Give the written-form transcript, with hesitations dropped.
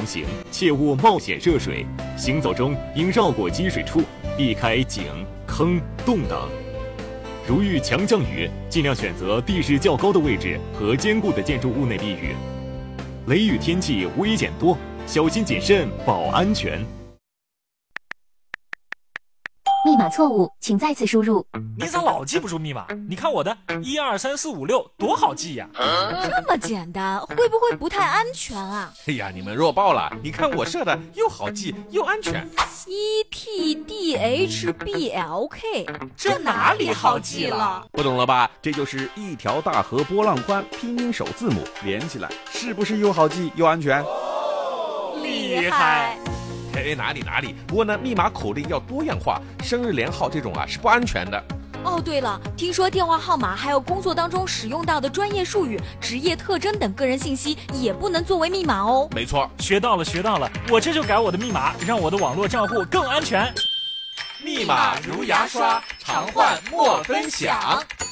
同行，切勿冒险涉水。行走中应绕过积水处，避开井、坑、洞等。如遇强降雨，尽量选择地势较高的位置和坚固的建筑物内避雨。雷雨天气危险多，小心谨慎保安全。 密码错误，请再次输入。 你咋老记不住密码？你看我的12345多好记呀！ 这么简单，会不会不太安全啊？ 哎呀，你们弱爆了！你看我设的又好记又安全。 ETDHBLK， 这哪里好记了？ 不懂了吧？这就是一条大河波浪宽，拼音首字母连起来，是不是又好记又安全？ 厉害！ 哪里？不过呢，密码口令要多样化，生日连号这种是不安全的。 哦，对了，听说电话号码还有工作当中使用到的专业术语、职业特征等个人信息也不能作为密码哦。 没错， 学到了，我这就改我的密码，让我的网络账户更安全。 密码如牙刷，常换莫分享。